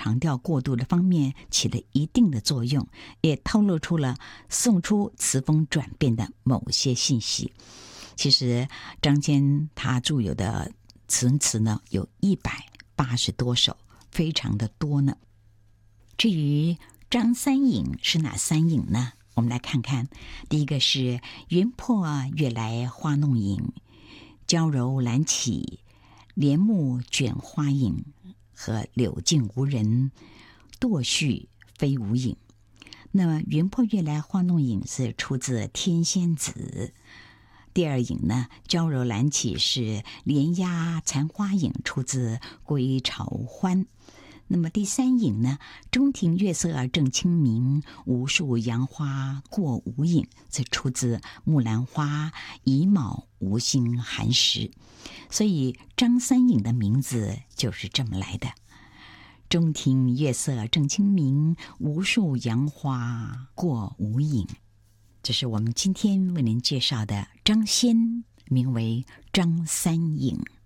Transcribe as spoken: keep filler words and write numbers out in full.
长调过渡的方面起了一定的作用，也透露出了宋初词风转变的某些信息。其实张骞他著有的词文词呢有一百八十多首，非常的多呢。至于张三引是哪三引呢？我们来看看，第一个是云破月来花弄影，娇柔兰起帘幕卷花影，和柳尽无人，堕絮非无影。那么云破月来花弄影是出自天仙子，第二引呢，娇柔兰起是莲压残花影，出自归巢欢。那么第三引呢，中庭月色正清明，无数杨花过无影，这出自木兰花乙卯无心寒食。所以张三引的名字就是这么来的。中庭月色正清明，无数杨花过无影。这是我们今天为您介绍的张先，名为张三引。